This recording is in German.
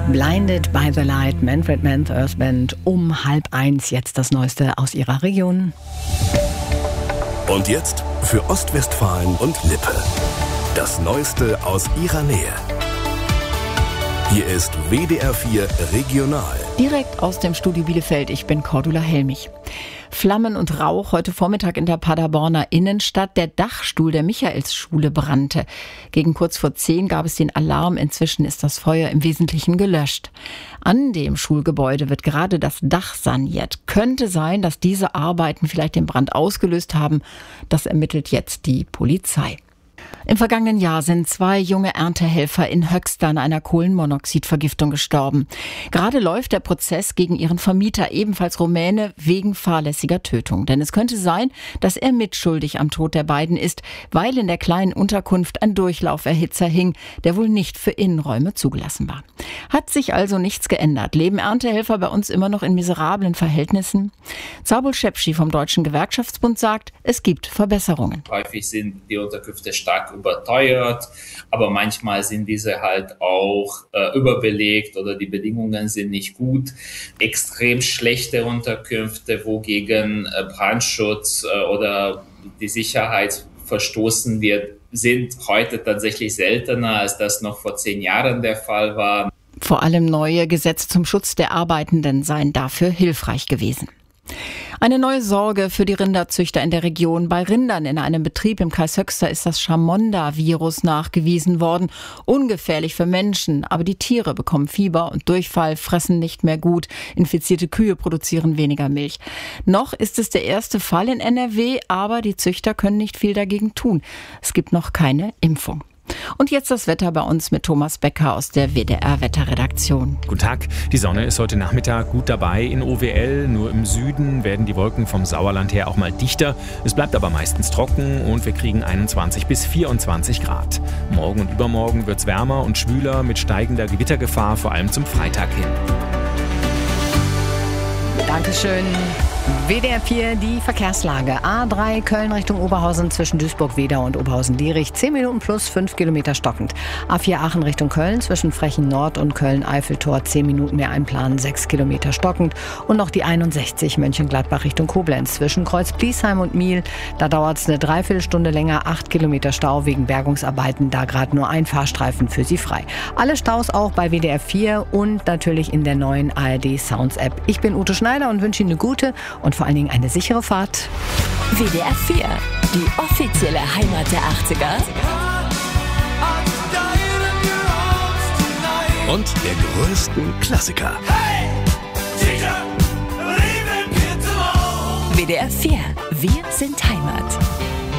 Blinded by the Light, Manfred Mann, Earth Band, um 12:30 jetzt das Neueste aus ihrer Region. Und jetzt für Ostwestfalen und Lippe. Das Neueste aus ihrer Nähe. Hier ist WDR 4 Regional. Direkt aus dem Studio Bielefeld, ich bin Cordula Helmich. Flammen und Rauch heute Vormittag in der Paderborner Innenstadt. Der Dachstuhl der Michaelsschule brannte. Gegen kurz vor 10 gab es den Alarm. Inzwischen ist das Feuer im Wesentlichen gelöscht. An dem Schulgebäude wird gerade das Dach saniert. Könnte sein, dass diese Arbeiten vielleicht den Brand ausgelöst haben. Das ermittelt jetzt die Polizei. Im vergangenen Jahr sind 2 junge Erntehelfer in Höxter an einer Kohlenmonoxidvergiftung gestorben. Gerade läuft der Prozess gegen ihren Vermieter, ebenfalls Rumäne, wegen fahrlässiger Tötung. Denn es könnte sein, dass er mitschuldig am Tod der beiden ist, weil in der kleinen Unterkunft ein Durchlauferhitzer hing, der wohl nicht für Innenräume zugelassen war. Hat sich also nichts geändert. Leben Erntehelfer bei uns immer noch in miserablen Verhältnissen? Zabul Schepschi vom Deutschen Gewerkschaftsbund sagt, es gibt Verbesserungen. Häufig sind die Unterkünfte stark überteuert, aber manchmal sind diese halt auch überbelegt oder die Bedingungen sind nicht gut. Extrem schlechte Unterkünfte, wo gegen Brandschutz oder die Sicherheit verstoßen wird, sind heute tatsächlich seltener, als das noch vor 10 Jahren der Fall war. Vor allem neue Gesetze zum Schutz der Arbeitenden seien dafür hilfreich gewesen. Eine neue Sorge für die Rinderzüchter in der Region. Bei Rindern in einem Betrieb im Kreis Höxter ist das Chamonda-Virus nachgewiesen worden. Ungefährlich für Menschen, aber die Tiere bekommen Fieber und Durchfall, fressen nicht mehr gut. Infizierte Kühe produzieren weniger Milch. Noch ist es der erste Fall in NRW, aber die Züchter können nicht viel dagegen tun. Es gibt noch keine Impfung. Und jetzt das Wetter bei uns mit Thomas Becker aus der WDR-Wetterredaktion. Guten Tag. Die Sonne ist heute Nachmittag gut dabei in OWL. Nur im Süden werden die Wolken vom Sauerland her auch mal dichter. Es bleibt aber meistens trocken und wir kriegen 21 bis 24 Grad. Morgen und übermorgen wird es wärmer und schwüler mit steigender Gewittergefahr, vor allem zum Freitag hin. Dankeschön. WDR 4, die Verkehrslage. A3 Köln Richtung Oberhausen zwischen Duisburg-Wedau und Oberhausen-Dierich. 10 Minuten plus 5 Kilometer stockend. A4 Aachen Richtung Köln zwischen Frechen Nord und Köln-Eiffeltor. 10 Minuten mehr einplanen, 6 Kilometer stockend. Und noch die 61 Mönchengladbach Richtung Koblenz zwischen Kreuz-Bliesheim und Miel. Da dauert es eine Dreiviertelstunde länger, 8 Kilometer Stau wegen Bergungsarbeiten. Da gerade nur ein Fahrstreifen für Sie frei. Alle Staus auch bei WDR 4 und natürlich in der neuen ARD Sounds App. Ich bin Ute Schneider und wünsche Ihnen eine gute und vor allen Dingen eine sichere Fahrt. WDR 4, die offizielle Heimat der 80er. Und der größten Klassiker. WDR 4, wir sind Heimat.